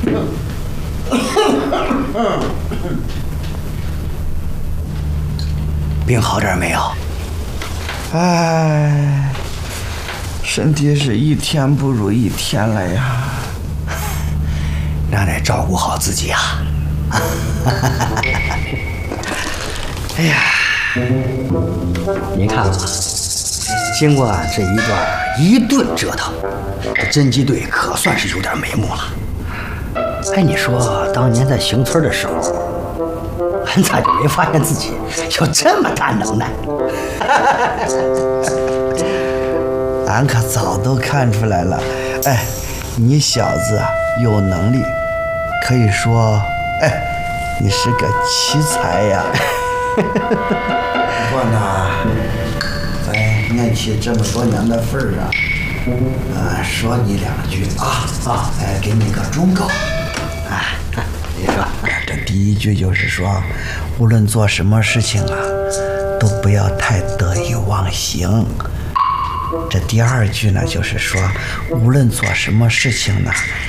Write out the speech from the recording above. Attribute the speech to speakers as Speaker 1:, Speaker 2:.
Speaker 1: 病好点没有？
Speaker 2: 哎，身体是一天不如一天了呀。
Speaker 1: 那得照顾好自己啊。哎呀，您看啊，经过这一顿折腾，这侦缉队可算是有点眉目了。哎，你说当年在行村的时候，俺咋就没发现自己有这么大能耐？
Speaker 2: 俺可早都看出来了。哎，你小子啊有能力，可以说，哎，你是个奇才呀。不过呢，咱念起这么多年的份儿上，说你2句啊，给你个忠告。
Speaker 1: 你说，
Speaker 2: 这第1句就是说，无论做什么事情啊，都不要太得意忘形。这第2句呢，就是说，无论做什么事情呢，